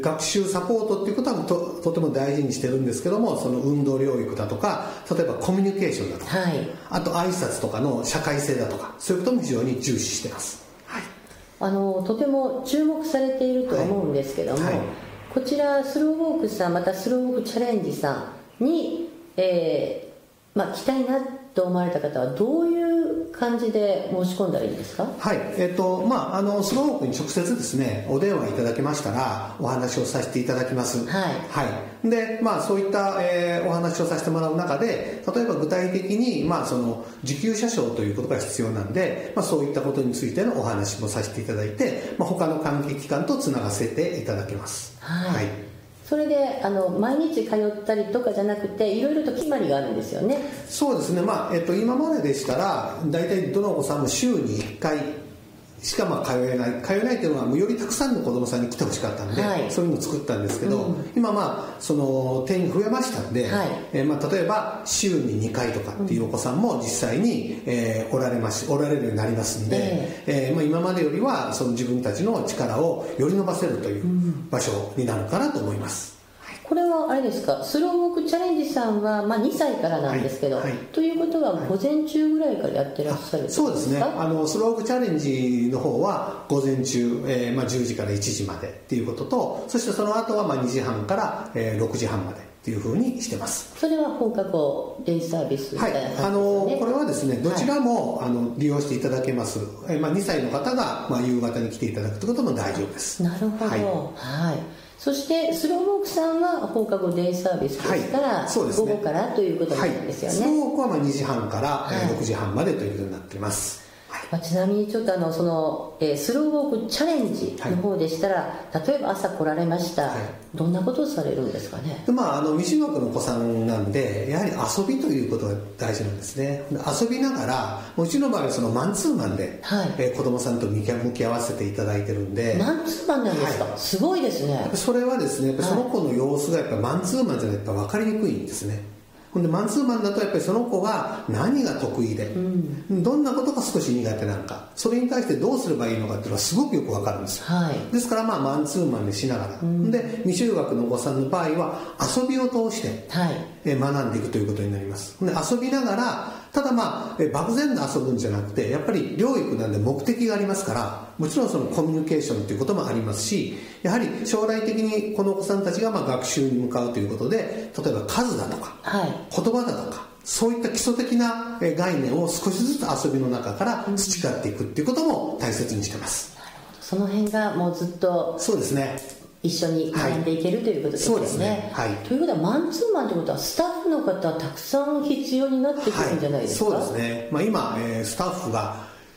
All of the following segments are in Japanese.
学習サポートっていうことは とても大事にしてるんですけども、その運動療育だとか、例えばコミュニケーションだとか、あと挨拶とかの社会性だとか、そういうことも非常に重視してます。 とても注目されていると思うんですけども、こちらスローウォークさん、またスローウォークチャレンジさんに、来たいなと思われた方はどういう感じで申し込んだらいいんですか？ はい、スローウォークに直接ですね、お電話いただけましたらお話をさせていただきます。で、そういった、お話をさせてもらう中で、例えば具体的に、その受給者証ということが必要なんで、そういったことについてのお話もさせていただいて、他の関係機関とつながせていただきます。 それで毎日通ったりとかじゃなくて、いろいろと決まりがあるんですよね。 そうですね、今まででしたら大体どのお子さんも週に1回しか通えないというのは、よりたくさんの子どもさんに来てほしかったんで、そういうのを作ったんですけど、今その定員増えましたんで、例えば週に2回とかっていうお子さんも実際に、おられるようになりますんで、今までよりはその自分たちの力をより伸ばせるという場所になるかなと思います。 これはあれですか、スローウォークチャレンジさんは、2歳からなんですけど、ということは午前中ぐらいからやってらっしゃるんですか？ そうですね、スローウォークチャレンジの方は午前中、10時から1時までっていうことと、そしてその後は2時半から、6時半までっていうふうにしてます。 それは放課後デイサービスみたいな感じですね。 これはですね、どちらも、利用していただけます。2歳の方が、夕方に来ていただくということも大丈夫です。 なるほど。そしてスローウォークさんは放課後デイサービスですから、午後からということなんですよね。 スローウォークは2時半から6時半までということになっています。 ちなみにちょっとその、スローウォークチャレンジの方でしたら、例えば朝来られました、どんなことをされるんですかね？ 未就学のお子さんなんで、やはり遊びということが大事なんですね。遊びながら、うちの場合はそのマンツーマンで、子どもさんと向き合わせていただいてるんで。 マンツーマンなんですか？すごいですね。 それはですね、その子の様子がやっぱりマンツーマンじゃないと分かりにくいんですね。ほんでマンツーマンだとやっぱりその子が何が得意で、どんなことが少し苦手なのか、それに対してどうすればいいのかっていうのはすごくよく分かるんですよ。ですからマンツーマンでしながら、で未就学のお子さんの場合は遊びを通して、学んでいくということになります。で遊びながら、ただ漠然と遊ぶんじゃなくて、やっぱり療育なんで目的がありますから、もちろんそのコミュニケーションということもありますし、やはり将来的にこのお子さんたちが学習に向かうということで、例えば数だとか、言葉だとか、そういった基礎的な概念を少しずつ遊びの中から培っていくっていうことも大切にしてます。 なるほど。その辺がもうずっと、 そうですね、 一緒に学んでいけるということですよね。 そうですね。 ということはマンツーマンということはスタッフの方たくさん必要になってくるんじゃないですか？ そうですね。今、スタッフが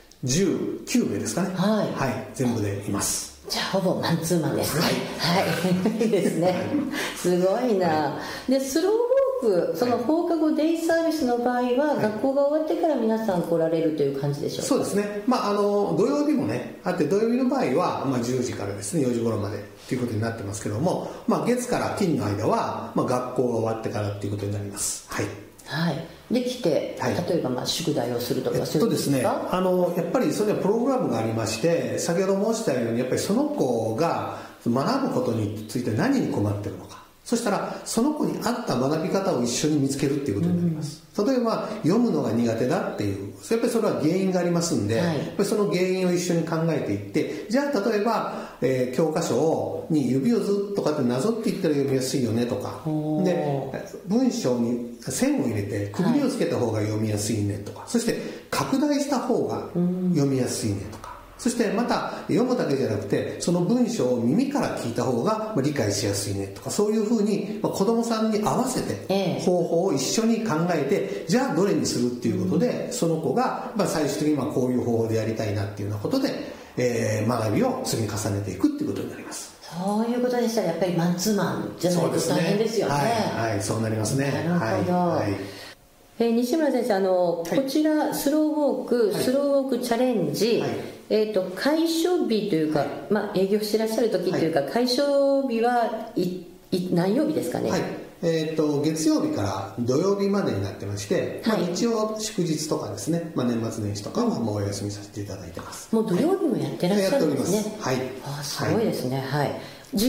19名ですかね。全部でいます。 じゃあほぼマンツーマンですね。いいですね。すごいな。でスローウォーク、その放課後デイサービスの場合は、学校が終わってから皆さん来られるという感じでしょうか？ そうですね。土曜日もねあって、土曜日の場合は、10時からですね4時頃までということになってますけども、月から金の間は、学校が終わってからということになります。 で来て、例えば宿題をするとかするんですか？ やっぱりそれはプログラムがありまして、先ほど申したように、やっぱりその子が学ぶことについて何に困ってるのか、そしたらその子に合った学び方を一緒に見つけるっていうことになります。例えば読むのが苦手だっていう、やっぱりそれは原因がありますんで、やっぱりその原因を一緒に考えていって、じゃあ例えば、教科書に指をずっとこうやってなぞっていったら読みやすいよねとかで、文章に線を入れて区切りをつけた方が読みやすいねとか、そして拡大した方が読みやすいねとか、そしてまた読むだけじゃなくて、その文章を耳から聞いた方が理解しやすいねとか、そういうふうに子どもさんに合わせて方法を一緒に考えて、じゃあどれにするっていうことで、その子が最終的にこういう方法でやりたいなっていうようなことで、学びを積み重ねていくっていうことになります。 そういうことでしたら、やっぱりマンツーマンじゃないと大変ですよね。 そうなりますね。 なるほど。西村先生、こちらスローウォーク、スローウォークチャレンジ、開所日というか、営業してらっしゃる時というか、開所日は何曜日ですかね？ 月曜日から土曜日までになってまして、日曜祝日とかですね、年末年始とかはもうお休みさせていただいてます。 もう土曜日もやってらっしゃるんですね。 やっております。 すごいですね。